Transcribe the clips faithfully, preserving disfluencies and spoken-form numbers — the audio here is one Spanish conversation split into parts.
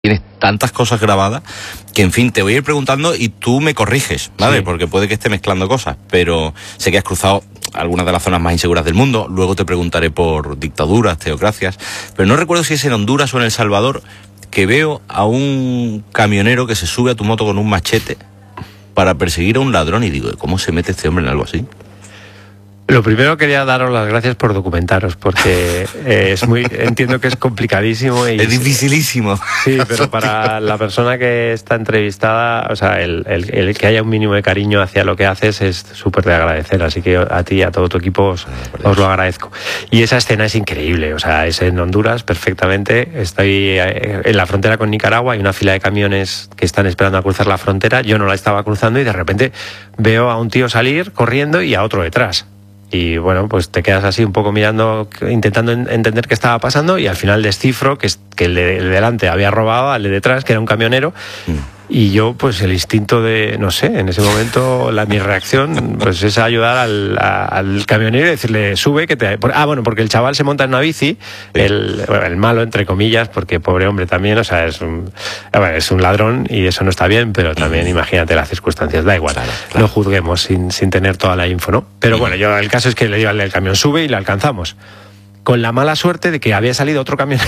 tienes tantas cosas grabadas que, en fin, te voy a ir preguntando y tú me corriges, ¿vale? Sí. Porque puede que esté mezclando cosas, pero sé que has cruzado algunas de las zonas más inseguras del mundo. Luego te preguntaré por dictaduras, teocracias, pero no recuerdo si es en Honduras o en El Salvador que veo a un camionero que se sube a tu moto con un machete para perseguir a un ladrón y digo, ¿cómo se mete este hombre en algo así? Lo primero quería daros las gracias por documentaros, porque eh, es muy, entiendo que es complicadísimo. Y, es dificilísimo. Sí, pero para la persona que está entrevistada, o sea, el, el, el que haya un mínimo de cariño hacia lo que haces es súper de agradecer, así que a ti y a todo tu equipo os, os lo agradezco. Y esa escena es increíble, o sea, es en Honduras perfectamente, estoy en la frontera con Nicaragua, hay una fila de camiones que están esperando a cruzar la frontera, yo no la estaba cruzando y de repente veo a un tío salir corriendo y a otro detrás. Y bueno, pues te quedas así un poco mirando, intentando entender qué estaba pasando y al final descifro que, que el, de, el de delante había robado al de detrás, que era un camionero. Mm. Y yo, pues el instinto de, no sé, en ese momento la, mi reacción pues es ayudar al, a, al camionero y decirle, sube, que te... Ah, bueno, porque el chaval se monta en una bici, sí. el, bueno, el malo, entre comillas, porque pobre hombre también, o sea, es un, bueno, es un ladrón y eso no está bien, pero también imagínate las circunstancias, da igual, claro, claro. No juzguemos sin, sin tener toda la info, ¿no? Pero bueno, yo el caso es que le digo al del camión, sube y le alcanzamos. Con la mala suerte de que había salido otro camionero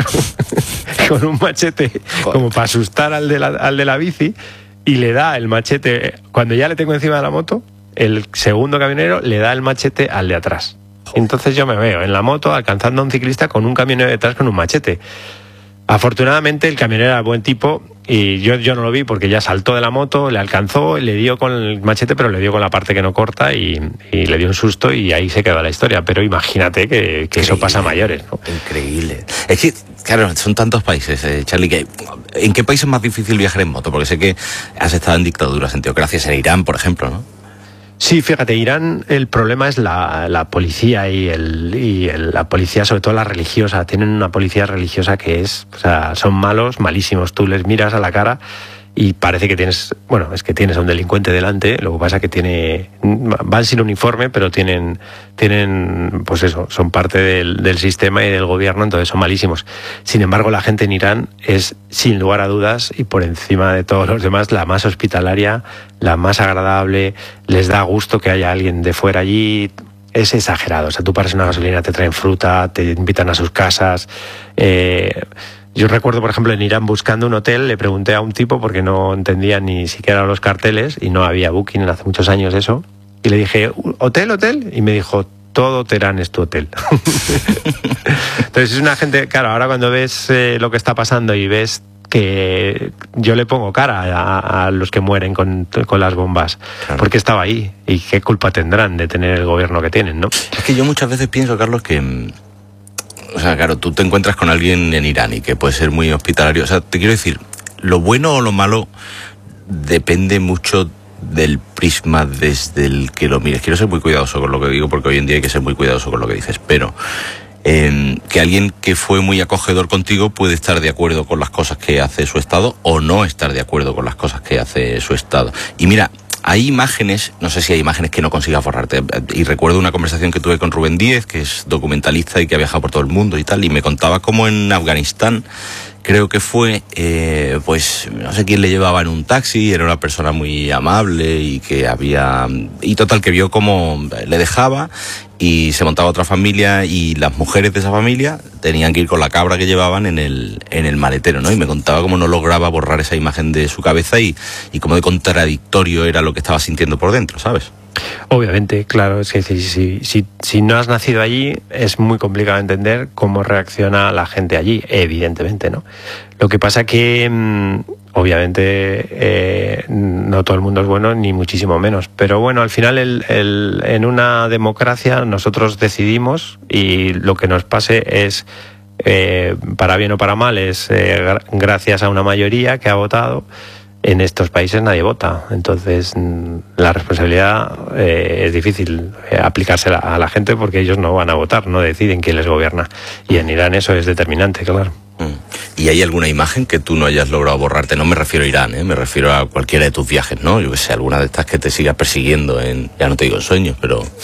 con un machete como para asustar al de, la, al de la bici y le da el machete, cuando ya le tengo encima de la moto, el segundo camionero le da el machete al de atrás. Entonces yo me veo en la moto alcanzando a un ciclista con un camionero detrás con un machete. Afortunadamente el camionero era buen tipo y yo, yo no lo vi porque ya saltó de la moto, le alcanzó, le dio con el machete, pero le dio con la parte que no corta y, y le dio un susto y ahí se quedó la historia. Pero imagínate que, que eso pasa a mayores, ¿no? Increíble. Es que, claro, son tantos países, eh, Charlie, que ¿en qué país es más difícil viajar en moto? Porque sé que has estado en dictaduras, en teocracias, en Irán, por ejemplo, ¿no? Sí, fíjate, Irán el problema es la, la policía y, el, y el, la policía, sobre todo la religiosa. Tienen una policía religiosa que es, o sea, son malos, malísimos. Tú les miras a la cara y parece que tienes, bueno, es que tienes a un delincuente delante, lo que pasa es que tiene, van sin uniforme, pero tienen, tienen, pues eso, son parte del, del sistema y del gobierno, entonces son malísimos. Sin embargo, la gente en Irán es, sin lugar a dudas, y por encima de todos los demás, la más hospitalaria, la más agradable, les da gusto que haya alguien de fuera allí. Es exagerado, o sea, tú paras en una gasolina, te traen fruta, te invitan a sus casas, eh... Yo recuerdo, por ejemplo, en Irán buscando un hotel, le pregunté a un tipo porque no entendía ni siquiera los carteles y no había Booking hace muchos años eso. Y le dije, ¿hotel, hotel? Y me dijo, todo Teherán es tu hotel. Entonces es una gente, claro, ahora cuando ves eh, lo que está pasando y ves que yo le pongo cara a, a los que mueren con, con las bombas, claro. Porque estaba ahí y qué culpa tendrán de tener el gobierno que tienen, ¿no? Es que yo muchas veces pienso, Carlos, que... O sea, claro, tú te encuentras con alguien en Irán y que puede ser muy hospitalario. O sea, te quiero decir, lo bueno o lo malo depende mucho del prisma desde el que lo mires. Quiero ser muy cuidadoso con lo que digo porque hoy en día hay que ser muy cuidadoso con lo que dices. Pero eh, que alguien que fue muy acogedor contigo puede estar de acuerdo con las cosas que hace su Estado o no estar de acuerdo con las cosas que hace su Estado. Y mira... Hay imágenes, no sé si hay imágenes que no consigas borrarte, y recuerdo una conversación que tuve con Rubén Díez, que es documentalista y que ha viajado por todo el mundo y tal, y me contaba cómo en Afganistán, creo que fue, eh, pues, no sé quién le llevaba en un taxi, era una persona muy amable y que había, y total, que vio cómo le dejaba y se montaba otra familia y las mujeres de esa familia tenían que ir con la cabra que llevaban en el, en el maletero, ¿no? Y me contaba cómo no lograba borrar esa imagen de su cabeza y, y cómo de contradictorio era lo que estaba sintiendo por dentro, ¿sabes? Obviamente, claro, es que si, si, si, si no has nacido allí es muy complicado entender cómo reacciona la gente allí, evidentemente, ¿no? Lo que pasa que, mmm, obviamente, eh, no todo el mundo es bueno, ni muchísimo menos. Pero bueno, al final el, el, en una democracia nosotros decidimos y lo que nos pase es, eh, para bien o para mal, es eh, gracias a una mayoría que ha votado. En estos países nadie vota, entonces la responsabilidad eh, es difícil eh, aplicársela a la gente porque ellos no van a votar, no deciden quién les gobierna. Y en Irán eso es determinante, claro. ¿Y hay alguna imagen que tú no hayas logrado borrarte? No me refiero a Irán, ¿eh? Me refiero a cualquiera de tus viajes, ¿no? Yo que sé, alguna de estas que te sigas persiguiendo en, ya no te digo en sueños, pero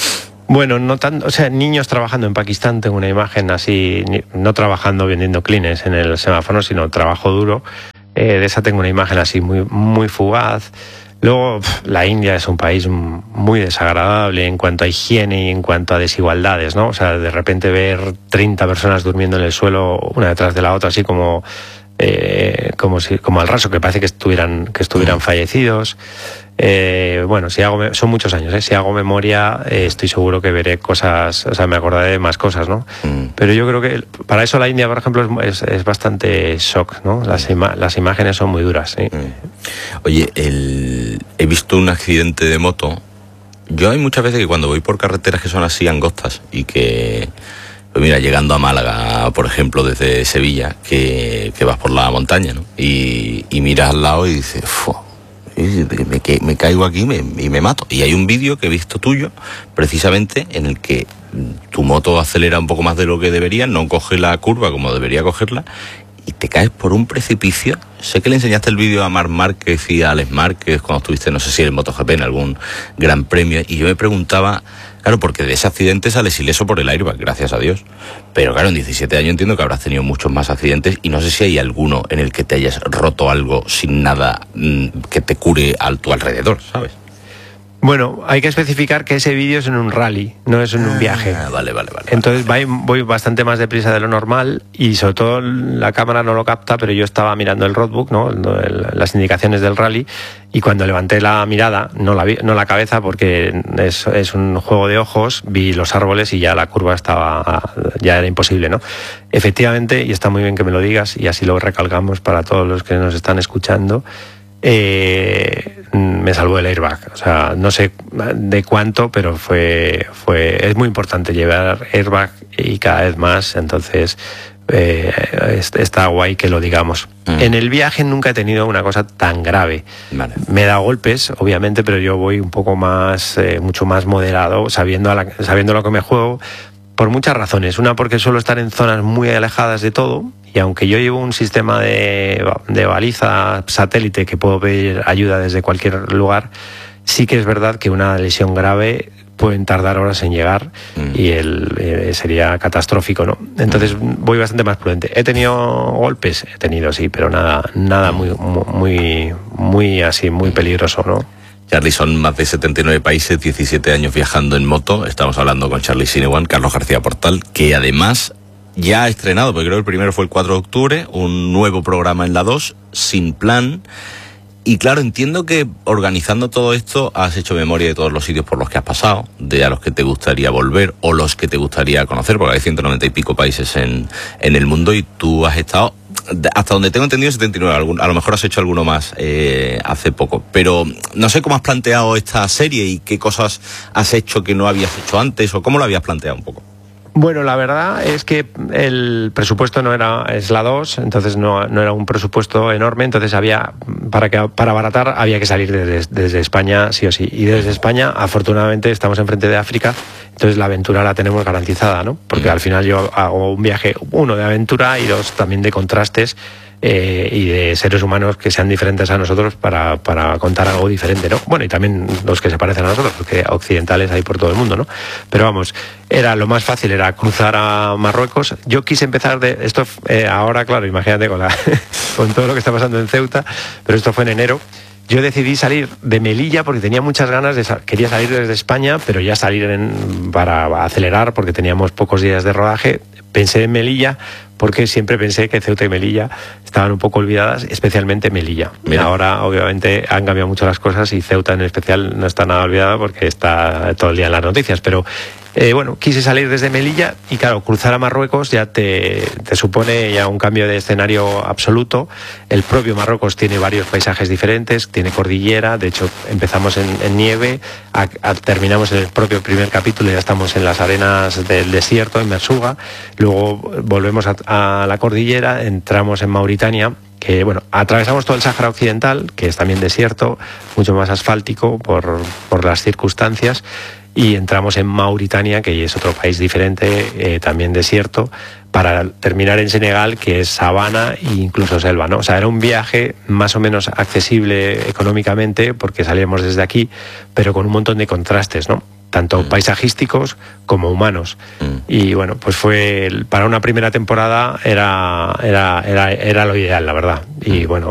Bueno, no tanto, o sea, niños trabajando en Pakistán, tengo una imagen así, no trabajando vendiendo clines en el semáforo, sino trabajo duro. Eh, de esa tengo una imagen así muy, muy fugaz. Luego, la India es un país muy desagradable en cuanto a higiene y en cuanto a desigualdades, ¿no? O sea, de repente ver treinta personas durmiendo en el suelo una detrás de la otra, así como, eh, como, si, como al raso, que parece que estuvieran, que estuvieran fallecidos. Eh, bueno, si hago, son muchos años, ¿eh? Si hago memoria, eh, estoy seguro que veré cosas, o sea, me acordaré de más cosas, ¿no? Mm. Pero yo creo que para eso la India, por ejemplo, es, es bastante shock, ¿no? Las, ima las imágenes son muy duras, ¿sí? Mm. Oye, el... he visto un accidente de moto. Yo hay muchas veces que cuando voy por carreteras que son así angostas y que... Pues mira, llegando a Málaga, por ejemplo, desde Sevilla, que, que vas por la montaña, ¿no? Y, y miras al lado y dices, ¡fua! Me, me caigo aquí y me, y me mato. Y hay un vídeo que he visto tuyo, precisamente, en el que tu moto acelera un poco más de lo que debería, no coge la curva como debería cogerla, y te caes por un precipicio. Sé que le enseñaste el vídeo a Marc Márquez y a Alex Márquez cuando estuviste, no sé si en MotoGP, en algún gran premio, y yo me preguntaba, claro, porque de ese accidente sales ileso por el airbag, gracias a Dios, pero claro, en diecisiete años entiendo que habrás tenido muchos más accidentes y no sé si hay alguno en el que te hayas roto algo sin nada mmm, que te cure a tu alrededor, ¿sabes? Bueno, hay que especificar que ese vídeo es en un rally, no es en un viaje. Ah, vale, vale, vale. Entonces vale. Voy, voy bastante más deprisa de lo normal y sobre todo la cámara no lo capta, pero yo estaba mirando el roadbook, ¿no? El, las indicaciones del rally, y cuando levanté la mirada, no la, vi, no la cabeza porque es, es un juego de ojos, vi los árboles y ya la curva estaba, ya era imposible, ¿no? Efectivamente, y está muy bien que me lo digas y así lo recalcamos para todos los que nos están escuchando, Eh, me salvó el airbag, o sea, no sé de cuánto, pero fue, fue es muy importante llevar airbag y cada vez más, entonces eh, está guay que lo digamos. Mm. En el viaje nunca he tenido una cosa tan grave. Vale. Me he dado golpes, obviamente, pero yo voy un poco más, eh, mucho más moderado, sabiendo, a la, sabiendo lo que me juego, por muchas razones. Una, porque suelo estar en zonas muy alejadas de todo. Y aunque yo llevo un sistema de, de baliza satélite que puedo pedir ayuda desde cualquier lugar, sí que es verdad que una lesión grave pueden tardar horas en llegar mm. y el, eh, sería catastrófico, ¿no? Entonces mm. voy bastante más prudente. ¿He tenido golpes? He tenido, sí, pero nada, nada muy, muy, muy así, muy peligroso, ¿no? Charly, son más de setenta y nueve países, diecisiete años viajando en moto. Estamos hablando con Charly Sinewan, Carlos García Portal, que además ya ha estrenado, porque creo que el primero fue el cuatro de octubre, un nuevo programa en la dos, Sin Plan. Y claro, entiendo que organizando todo esto has hecho memoria de todos los sitios por los que has pasado, de a los que te gustaría volver o los que te gustaría conocer, porque hay ciento noventa y pico países en, en el mundo y tú has estado, hasta donde tengo entendido, setenta y nueve. A lo mejor has hecho alguno más eh, hace poco. Pero no sé cómo has planteado esta serie y qué cosas has hecho que no habías hecho antes, o cómo lo habías planteado un poco. Bueno, la verdad es que el presupuesto no era, es la dos, entonces no, no era un presupuesto enorme, entonces había, para que para abaratar había que salir desde, desde España sí o sí. Y desde España, afortunadamente, estamos enfrente de África, entonces la aventura la tenemos garantizada, ¿no? Porque al final yo hago un viaje, uno, de aventura y dos, también de contrastes. Eh, y de seres humanos que sean diferentes a nosotros para, para contar algo diferente, ¿no? Bueno, y también los que se parecen a nosotros, porque occidentales hay por todo el mundo, ¿no? Pero vamos, era lo más fácil, era cruzar a Marruecos. Yo quise empezar de esto, eh, ahora, claro, imagínate con, la, con todo lo que está pasando en Ceuta, pero esto fue en enero. Yo decidí salir de Melilla porque tenía muchas ganas de sal quería salir desde España, pero ya salir en, para acelerar porque teníamos pocos días de rodaje. Pensé en Melilla porque siempre pensé que Ceuta y Melilla estaban un poco olvidadas, especialmente Melilla. Mira. Ahora, obviamente, han cambiado mucho las cosas y Ceuta en especial no está nada olvidada porque está todo el día en las noticias, pero Eh, bueno, quise salir desde Melilla y claro, cruzar a Marruecos ya te, te supone ya un cambio de escenario absoluto. El propio Marruecos tiene varios paisajes diferentes, tiene cordillera, de hecho empezamos en, en nieve, a, a, terminamos en el propio primer capítulo, ya estamos en las arenas del desierto, en Mersuga, luego volvemos a, a la cordillera, entramos en Mauritania, que bueno, atravesamos todo el Sáhara Occidental, que es también desierto, mucho más asfáltico por, por las circunstancias, y entramos en Mauritania, que es otro país diferente, eh, también desierto, para terminar en Senegal, que es sabana e incluso selva, ¿no? O sea, era un viaje más o menos accesible económicamente, porque salíamos desde aquí, pero con un montón de contrastes, ¿no? tanto mm. paisajísticos como humanos. Mm. Y bueno, pues fue, para una primera temporada era, era, era, era lo ideal, la verdad. Y bueno,